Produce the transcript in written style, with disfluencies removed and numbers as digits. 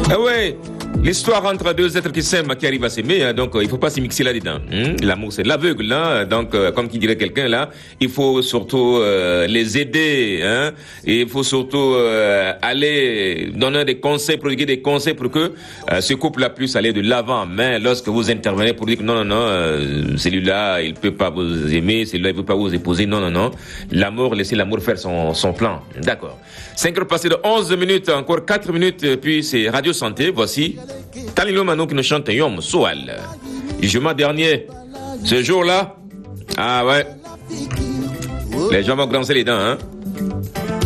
Ah ouais, l'histoire entre deux êtres qui s'aiment, qui arrivent à s'aimer, hein, donc il faut pas s'y mixer là-dedans. L'amour, c'est l'aveugle, là. Donc, comme qui dirait quelqu'un là, il faut surtout les aider, hein. Et il faut surtout aller donner des conseils, prodiguer des conseils pour que ce couple-là puisse aller de l'avant. Mais lorsque vous intervenez pour dire que non, celui-là, il peut pas vous aimer, celui-là, il peut pas vous épouser, non. L'amour, laissez l'amour faire son plan. D'accord. 5 heures passées de 11 minutes, encore 4 minutes, puis c'est Radio Santé. Voici Talilo Manou qui nous chante Yom Soual. Du juin dernier, ce jour-là, ah ouais, les gens vont grincer les dents, hein.